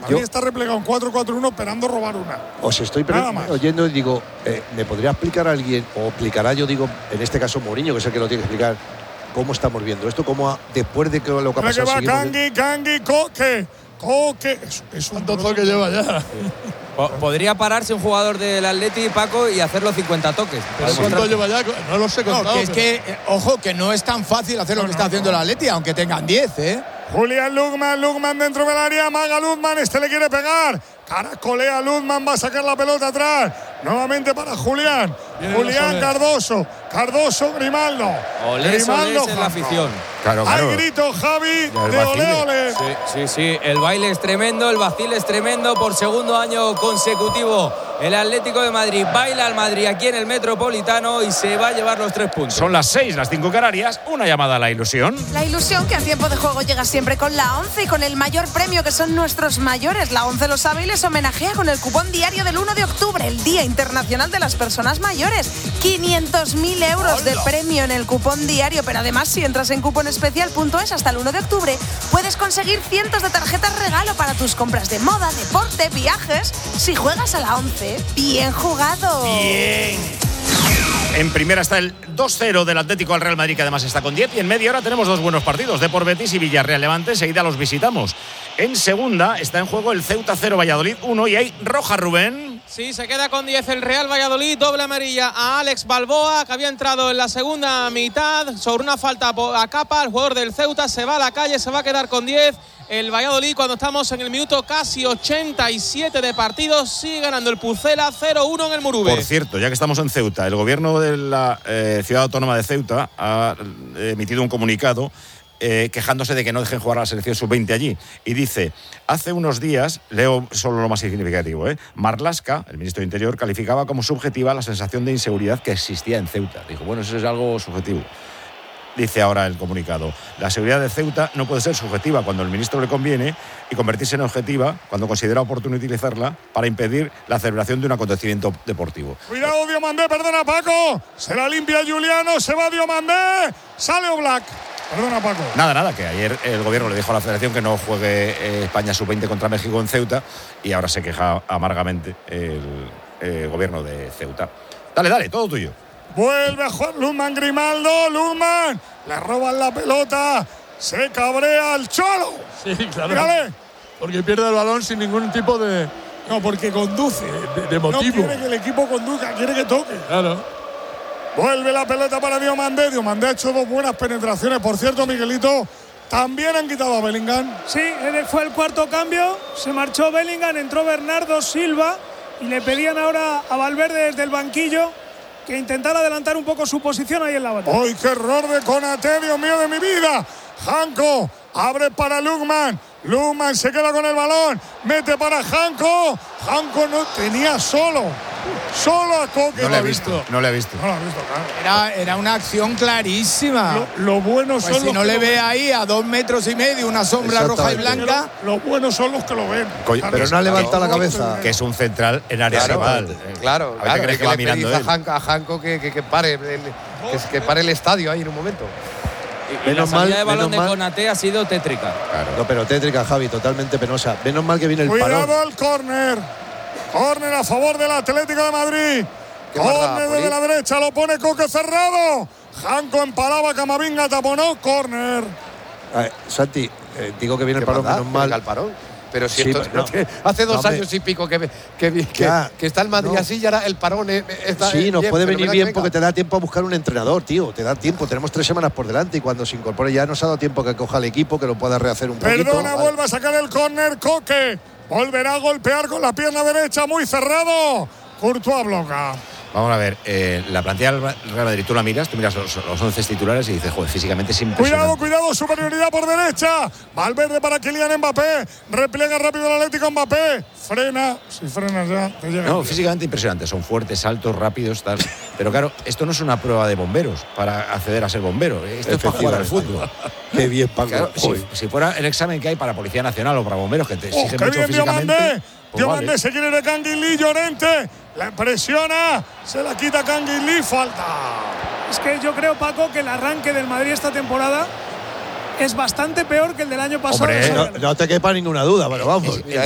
Madrid está replegado en 4-4-1 esperando robar una. Os estoy oyendo y digo, ¿me podría explicar alguien, o explicará, yo digo, en este caso Mourinho, que es el que lo tiene que explicar, cómo estamos viendo esto? ¿Cómo después de que lo que ha pasado? Que va Kangui, Coque. Es un toque lleva ya. Podría pararse un jugador del Atleti, Paco, y hacer los 50 toques. Pero ¿cuánto lleva ya? No lo sé contado. No, que es que, ojo, que no es tan fácil hacer lo que está haciendo el Atleti, aunque tengan 10, ¿eh? Julián Lukman dentro del área, Maga Luzman, le quiere pegar. Caracolea Luzman, va a sacar la pelota atrás. Nuevamente para Julián. Julián Cardoso, Grimaldo. Grimaldo en la afición. Claro. Hay grito, Javi, de ole. Sí. El baile es tremendo, el vacile es tremendo. Por segundo año consecutivo, el Atlético de Madrid baila al Madrid aquí en el Metropolitano y se va a llevar los 3 puntos. Son las 6, las 5 Canarias. Una llamada a la ilusión. La ilusión que a tiempo de juego llega siempre con la 11 y con el mayor premio, que son nuestros mayores. La 11 lo sabe y les homenajea con el cupón diario del 1 de octubre, el Día Internacional de las Personas Mayores. 500.000 euros de premio en el cupón diario, pero además si entras en cuponespecial.es hasta el 1 de octubre puedes conseguir cientos de tarjetas regalo para tus compras de moda, deporte, viajes. Si juegas a la 11, bien jugado. Bien. En primera está el 2-0 del Atlético al Real Madrid, que además está con 10. Y en media hora tenemos 2 buenos partidos, Depor Betis y Villarreal Levante. Enseguida los visitamos. En segunda está en juego el Ceuta 0, Valladolid 1. Y hay roja, Rubén. Sí, se queda con 10 el Real Valladolid. Doble amarilla a Alex Balboa, que había entrado en la segunda mitad sobre una falta a Capa. El jugador del Ceuta se va a la calle, se va a quedar con 10. El Valladolid, cuando estamos en el minuto casi 87 de partido, sigue ganando el Pucela 0-1 en el Murube. Por cierto, ya que estamos en Ceuta, el gobierno de la ciudad autónoma de Ceuta ha emitido un comunicado quejándose de que no dejen jugar a la selección sub-20 allí. Y dice, hace unos días, leo solo lo más significativo, Marlaska, el ministro de Interior, calificaba como subjetiva la sensación de inseguridad que existía en Ceuta. Dijo, bueno, eso es algo subjetivo. Dice ahora el comunicado, la seguridad de Ceuta no puede ser subjetiva cuando al ministro le conviene y convertirse en objetiva cuando considera oportuno utilizarla para impedir la celebración de un acontecimiento deportivo. Cuidado, Diomandé, perdona, Paco. Se la limpia Juliano, se va Diomandé. Sale Oblak. Perdona, Paco. Nada, que ayer el gobierno le dijo a la federación que no juegue España sub-20 contra México en Ceuta y ahora se queja amargamente el gobierno de Ceuta. Dale, todo tuyo. Vuelve a jugar Luzman, Grimaldo, Luzman. Le roban la pelota. Se cabrea el Cholo. Sí, claro. Mírale. Porque pierde el balón sin ningún tipo de... No, porque conduce. De motivo. No quiere que el equipo conduzca, quiere que toque. Claro. Vuelve la pelota para Diomandé. Diomandé ha hecho 2 buenas penetraciones. Por cierto, Miguelito, también han quitado a Bellingham. Sí, fue el cuarto cambio. Se marchó Bellingham, entró Bernardo Silva y le pedían ahora a Valverde desde el banquillo que intentara adelantar un poco su posición ahí en la batalla. ¡Ay, qué error de Konaté, Dios mío de mi vida! Janko abre para Lukman. Lukman se queda con el balón. Mete para Janko. Janko no tenía solo a Coque. No le ha visto. Claro. Era una acción clarísima. Lo bueno pues son si los no que le ve ahí a 2,5 metros una sombra roja y blanca. Lo bueno son los que lo ven. Pero no ha levantado la cabeza. Que es un central en área rival. Claro. A ver, ¿cree que va mirando él? A Janko que pare el estadio ahí en un momento. Y la salida de balón de Konaté ha sido tétrica. Claro. No, pero tétrica, Javi, totalmente penosa. Menos mal que viene el parón. Cuidado al córner. Córner a favor del Atlético de Madrid. Córner desde la derecha, lo pone Coque cerrado. Janko empalaba, Camavinga taponó, córner. Santi, digo que viene el parón, menos mal. El parón. Pero si sí, esto hace 2 años y pico que está el Madrid así y ahora el parón está. Sí, nos puede venir bien porque te da tiempo a buscar un entrenador, tío. Te da tiempo. Tenemos 3 semanas por delante y cuando se incorpore ya nos ha dado tiempo que coja el equipo, que lo pueda rehacer un poquito. Perdona, vuelve a sacar el córner Coque. Volverá a golpear con la pierna derecha, muy cerrado. Courtois bloca. Vamos a ver, la plantilla del Real Madrid, tú miras los 11 titulares y dices, joder, físicamente es impresionante. Cuidado, superioridad por derecha. Valverde para Kylian Mbappé. Repliega rápido el Atlético Mbappé. Frena, si frenas ya te llega. No, físicamente impresionante, son fuertes, altos, rápidos, tal. Pero claro, esto no es una prueba de bomberos para acceder a ser bombero. Esto es para jugar al fútbol. Qué bien, Paco. Claro, si fuera el examen que hay para Policía Nacional o para bomberos, que te exigen mucho físicamente. Diomandé se quiere de Canguilí, Llorente. La presiona, se la quita Canguilí, falta. Es que yo creo, Paco, que el arranque del Madrid esta temporada es bastante peor que el del año pasado. Hombre, no te quepa ninguna duda, pero vamos.